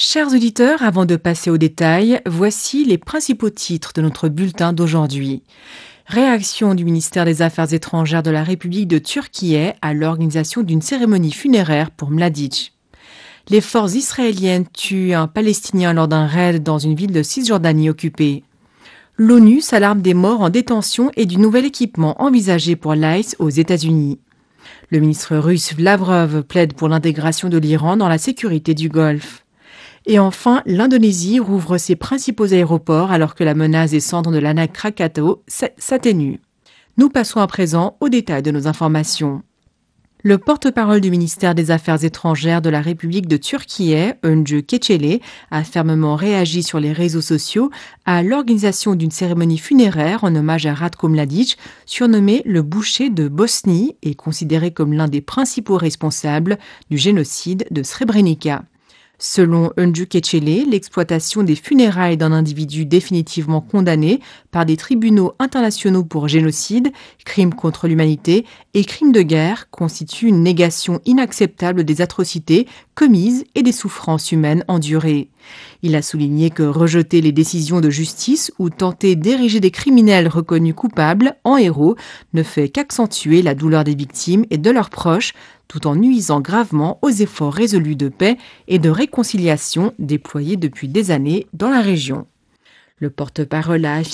Chers auditeurs, avant de passer aux détails, voici les principaux titres de notre bulletin d'aujourd'hui. Réaction du ministère des Affaires étrangères de la République de Turquie à l'organisation d'une cérémonie funéraire pour Mladic. Les forces israéliennes tuent un Palestinien lors d'un raid dans une ville de Cisjordanie occupée. L'ONU s'alarme des morts en détention et du nouvel équipement envisagé pour l'ICE aux États-Unis. Le ministre russe Lavrov plaide pour l'intégration de l'Iran dans la sécurité du Golfe. Et enfin, l'Indonésie rouvre ses principaux aéroports alors que la menace des cendres de l'Anak Krakatau s'atténue. Nous passons à présent aux détails de nos informations. Le porte-parole du ministère des Affaires étrangères de la République de Turquie, Öncü Keçeli, a fermement réagi sur les réseaux sociaux à l'organisation d'une cérémonie funéraire en hommage à Ratko Mladic, surnommé le boucher de Bosnie et considéré comme l'un des principaux responsables du génocide de Srebrenica. Selon Öncü Keçeli, l'exploitation des funérailles d'un individu définitivement condamné par des tribunaux internationaux pour génocide, crimes contre l'humanité et crimes de guerre constitue une négation inacceptable des atrocités commises et des souffrances humaines endurées. Il a souligné que rejeter les décisions de justice ou tenter d'ériger des criminels reconnus coupables en héros ne fait qu'accentuer la douleur des victimes et de leurs proches, tout en nuisant gravement aux efforts résolus de paix et de réconciliation déployés depuis des années dans la région. Le porte-parole a